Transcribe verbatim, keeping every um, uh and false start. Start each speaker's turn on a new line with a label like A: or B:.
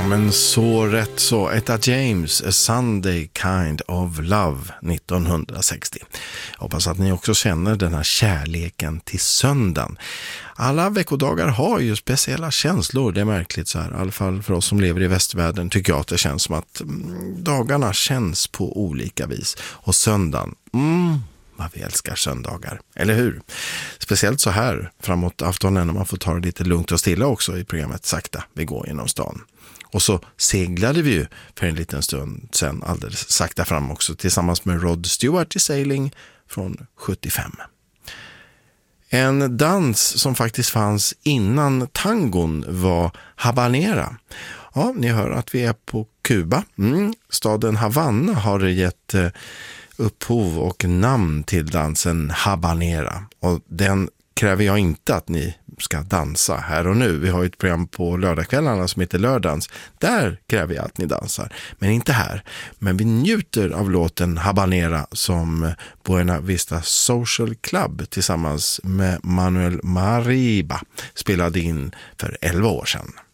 A: Men så rätt så. Etta James, A Sunday Kind of Love nittonhundrasextio. Jag hoppas att ni också känner den här kärleken till söndagen. Alla veckodagar har ju speciella känslor, det är märkligt så här. I alla fall för oss som lever i västvärlden tycker jag att det känns som att mm, dagarna känns på olika vis. Och söndagen, mm, vad vi älskar söndagar, eller hur? Speciellt så här framåt aftonen när man får ta det lite lugnt och stilla också i programmet Sakta, vi går genom stan. Och så seglade vi ju för en liten stund sen alldeles sakta fram också tillsammans med Rod Stewart i Sailing från sjuttiofem. En dans som faktiskt fanns innan tangon var habanera. Ja, ni hör att vi är på Kuba. Mm, staden Havanna har gett eh, upphov och namn till dansen habanera. Och den kräver jag inte att ni ska dansa här och nu. Vi har ju ett program på lördagskvällarna som heter Lördans. Där kräver jag att ni dansar, men inte här. Men vi njuter av låten Habanera som Buena Vista Social Club tillsammans med Manuel Mariba spelade in för elva år sedan.